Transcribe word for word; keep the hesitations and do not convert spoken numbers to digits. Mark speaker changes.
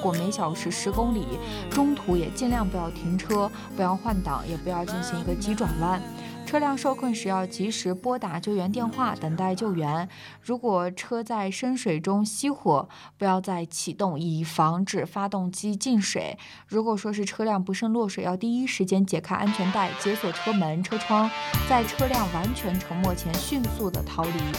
Speaker 1: 过每小时十公里，中途也尽量不要停车，不要换挡，也不要进行一个急转弯。车辆受困时要及时拨打救援电话，等待救援。如果车在深水中熄火，不要再启动，以防止发动机进水。如果说是车辆不慎落水，要第一时间解开安全带，解锁车门、车窗，在车辆完全沉没前迅速的逃离。